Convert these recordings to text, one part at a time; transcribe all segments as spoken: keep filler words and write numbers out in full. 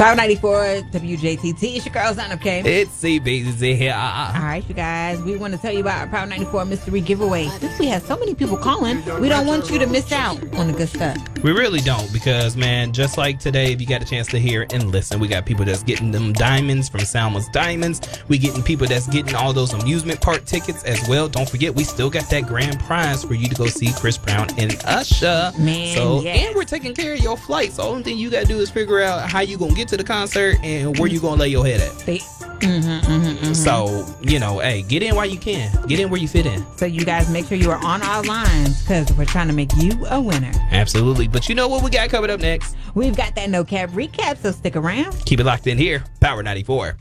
Power ninety-four W J T T. It's your girl, Zana, okay? It's C B Z here. All right, you guys. We want to tell you about our Power ninety-four mystery giveaway. Since we have so many people calling, we don't want you to miss out on the good stuff. We really don't, because, man, just like today, if you got a chance to hear and listen, we got people that's getting them diamonds from Salma's Diamonds. We getting people that's getting all those amusement park tickets as well. Don't forget, we still got that grand prize for you to go see Chris Brown and Usher. Man, so, yes. And we're taking care of your flight. So, the only thing you got to do is figure out how you going to get to the concert and where you going to lay your head at. They, mm-hmm, mm-hmm, mm-hmm. So, you know, hey, get in while you can. Get in where you fit in. So you guys make sure you are on our lines, because we're trying to make you a winner. Absolutely. But you know what we got coming up next? We've got that no cap recap, so stick around. Keep it locked in here. Power ninety-four.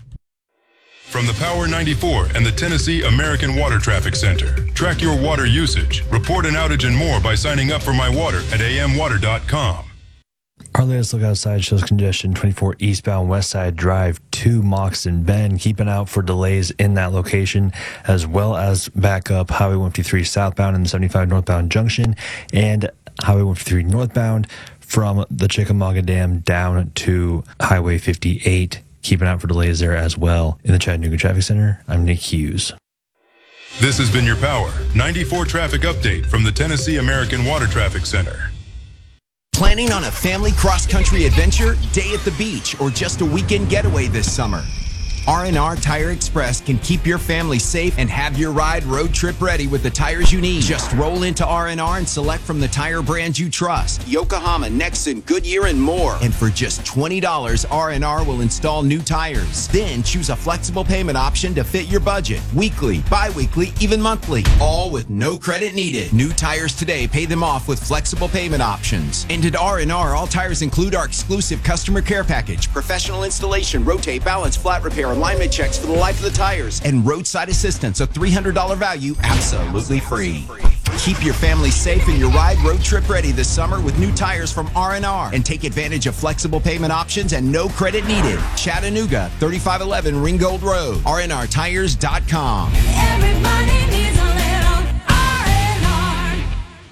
From the Power ninety-four and the Tennessee American Water Traffic Center. Track your water usage, report an outage and more by signing up for My Water at a m water dot com. Our latest look outside shows congestion twenty-four eastbound West Side Drive to Moxon Bend. Keep an eye out for delays in that location, as well as back up Highway one fifty-three southbound and the seventy-five northbound junction, and Highway one fifty-three northbound from the Chickamauga Dam down to Highway fifty-eight. Keep an eye out for delays there as well. In the Chattanooga Traffic Center, I'm Nick Hughes. This has been your Power ninety-four traffic update from the Tennessee American Water Traffic Center. Planning on a family cross-country adventure, day at the beach, or just a weekend getaway this summer? R and R Tire Express can keep your family safe and have your ride road trip ready with the tires you need. Just roll into R and R and select from the tire brands you trust. Yokohama, Nexen, Goodyear, and more. And for just twenty dollars, R and R will install new tires. Then choose a flexible payment option to fit your budget. Weekly, bi-weekly, even monthly. All with no credit needed. New tires today, pay them off with flexible payment options. And at R and R, all tires include our exclusive customer care package, professional installation, rotate, balance, flat repair, alignment checks for the life of the tires, and roadside assistance, a three hundred dollars value, absolutely free. Keep your family safe and your ride road trip ready this summer with new tires from R and R, and take advantage of flexible payment options and no credit needed. Chattanooga, thirty-five eleven Ringgold Road, R N R tires dot com. Everybody needs a little R and R.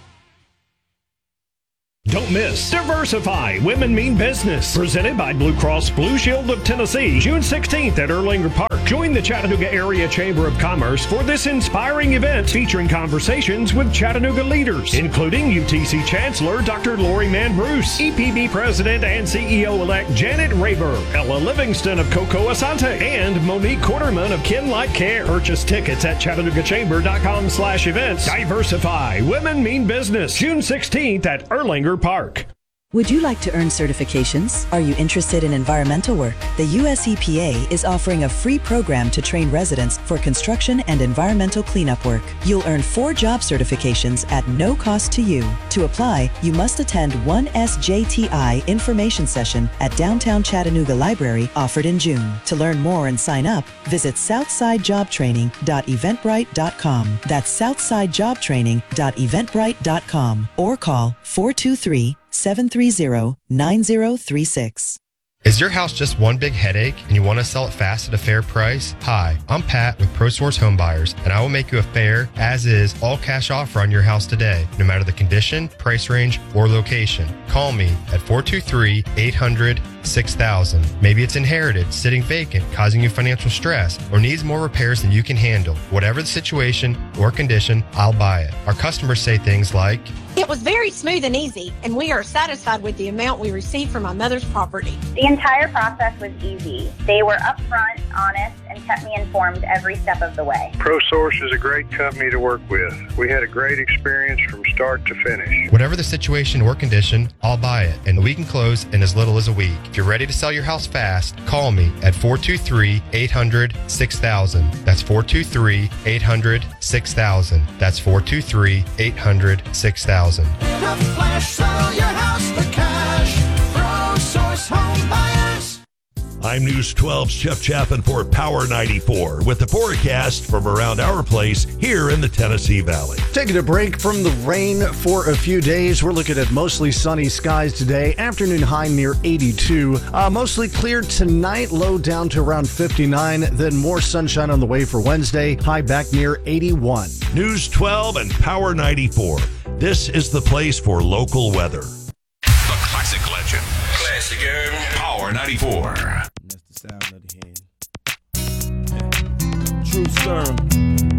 Don't miss Diversify Women Mean Business, presented by Blue Cross Blue Shield of Tennessee, June sixteenth at Erlanger Park. Join the Chattanooga Area Chamber of Commerce for this inspiring event featuring conversations with Chattanooga leaders, including U T C Chancellor Doctor Lori Mann Bruce, E P B President and C E O-elect Janet Rayburn, Ella Livingston of Coco Asante, and Monique Quarterman of Kin Light Care. Purchase tickets at chattanooga chamber dot com slash events. Diversify Women Mean Business, June sixteenth at Erlanger Park. Would you like to earn certifications? Are you interested in environmental work? The U S E P A is offering a free program to train residents for construction and environmental cleanup work. You'll earn four job certifications at no cost to you. To apply, you must attend one S J T I information session at Downtown Chattanooga Library offered in June. To learn more and sign up, visit southside job training dot eventbrite dot com. That's southside job training dot eventbrite dot com, or call four two three, seven three zero, nine zero three six. Is your house just one big headache and you want to sell it fast at a fair price? Hi, I'm Pat with ProSource Home Buyers, and I will make you a fair, as-is, all-cash offer on your house today, no matter the condition, price range, or location. Call me at four two three, eight hundred, six thousand. Maybe it's inherited, sitting vacant, causing you financial stress, or needs more repairs than you can handle. Whatever the situation or condition, I'll buy it. Our customers say things like, "It was very smooth and easy, and we are satisfied with the amount we received from my mother's property." The entire process was easy. They were upfront, honest, and kept me informed every step of the way. ProSource is a great company to work with. We had a great experience from start to finish. Whatever the situation or condition, I'll buy it, and we can close in as little as a week. If you're ready to sell your house fast, call me at four two three, eight hundred, six thousand. That's four two three, eight hundred, six thousand. That's four two three, eight hundred, six thousand. In a flash, sell your house for cash. ProSource Home Buyers. I'm News twelve's Jeff Chapin for Power ninety-four with the forecast from around our place here in the Tennessee Valley. Taking a break from the rain for a few days. We're looking at mostly sunny skies today. Afternoon high near eighty-two. Uh, mostly clear tonight, low down to around fifty-nine. Then more sunshine on the way for Wednesday, high back near eighty-one. News twelve and Power ninety-four. This is the place for local weather. The classic legend. Classic. Once again, Power ninety-four. That's the sound of the hand. True Serum.